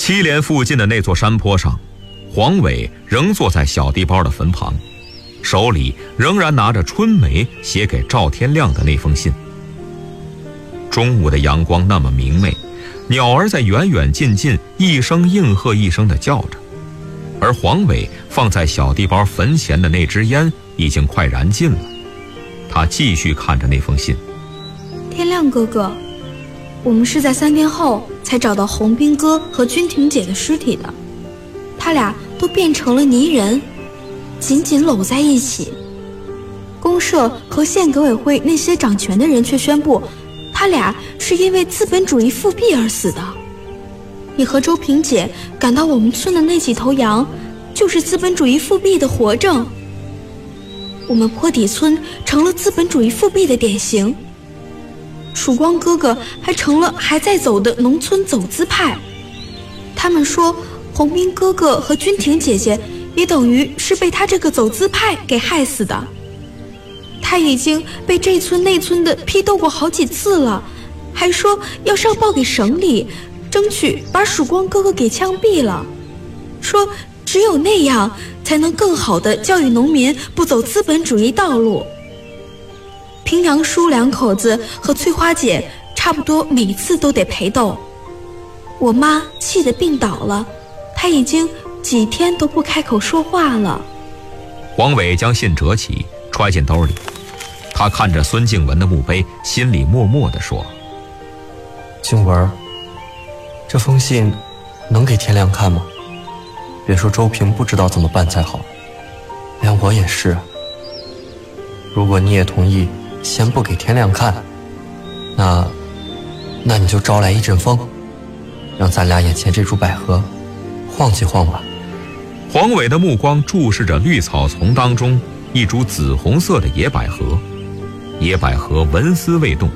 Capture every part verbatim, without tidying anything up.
七连附近的那座山坡上，黄伟仍坐在小地包的坟旁，手里仍然拿着春梅写给赵天亮的那封信。中午的阳光那么明媚，鸟儿在远远近近一声应和一声地叫着，而黄伟放在小地包坟前的那支烟已经快燃尽了。他继续看着那封信。 天亮哥哥，我们是在三天后才找到红兵哥和君婷姐的尸体的，他俩都变成了泥人，紧紧搂在一起。公社和县革委会那些掌权的人却宣布，他俩是因为资本主义复辟而死的。你和周萍姐赶到我们村的那几头羊，就是资本主义复辟的活证。我们坡底村成了资本主义复辟的典型，曙光哥哥还成了还在走的农村走资派。他们说红兵哥哥和君婷姐姐也等于是被他这个走资派给害死的。他已经被这村那村的批斗过好几次了，还说要上报给省里，争取把曙光哥哥给枪毙了，说只有那样才能更好地教育农民不走资本主义道路。平阳叔两口子和翠花姐差不多每次都得陪斗。我妈气得病倒了，她已经几天都不开口说话了。 黄伟将信折起揣进兜里，他看着孙静文的墓碑，心里默默地说： 静文，这封信能给天亮看吗？别说周平不知道怎么办才好，连我也是。如果你也同意先不给天亮看，那那你就招来一阵风，让咱俩眼前这株百合晃几晃吧。 黄伟的目光注视着绿草丛当中一株紫红色的野百合，野百合纹丝未动。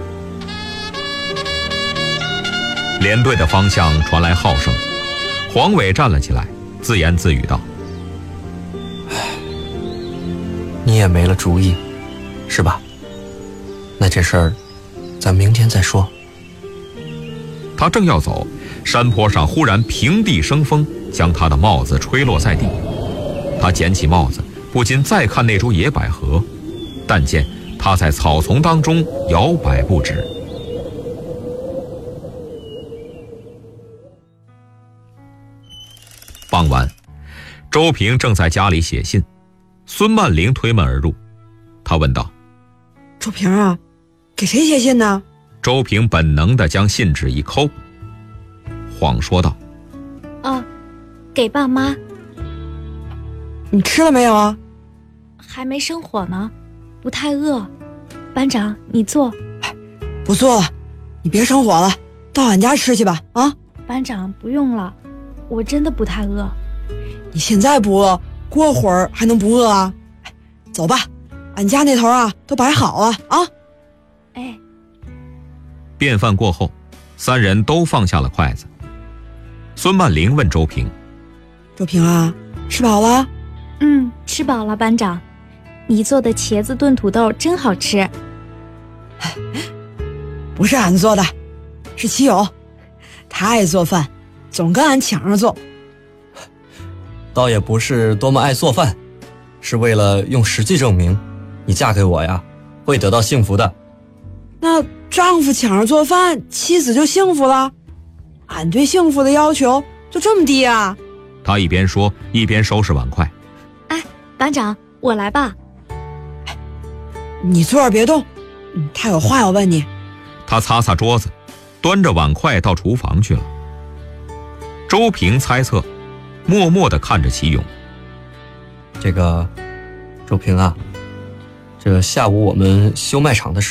连队的方向传来号声，黄伟站了起来，自言自语道： 你也没了主意是吧？那这事儿咱明天再说。 他正要走，山坡上忽然平地生风，将他的帽子吹落在地。他捡起帽子，不禁再看那株野百合，但见它在草丛当中摇摆不止。傍晚，周平正在家里写信，孙曼玲推门而入，他问道： 周平啊，给谁写信呢？ 周平本能地将信纸一抠，晃说道： 哦，给爸妈。 你吃了没有啊？ 还没生火呢，不太饿。班长，你坐。 不做了，你别生火了，到俺家吃去吧。啊， 班长不用了，我真的不太饿。 你现在不饿，过会儿还能不饿啊？走吧，俺家那头啊都摆好了啊。 哎。 便饭过后，三人都放下了筷子。孙曼玲问周平： 周平啊，吃饱了？ 嗯，吃饱了，班长。你做的茄子炖土豆真好吃。 不是俺做的，是齐友，他爱做饭，总跟俺抢着做。 倒也不是多么爱做饭，是为了用实际证明你嫁给我呀会得到幸福的。 那丈夫抢着做饭，妻子就幸福了？俺对幸福的要求就这么低啊？ 他一边说一边收拾碗筷。 哎，班长，我来吧。 你坐着别动，他有话要问你。 他擦擦桌子，端着碗筷到厨房去了。周平猜测，默默地看着齐勇。 这个周平啊，这下午我们修麦场的事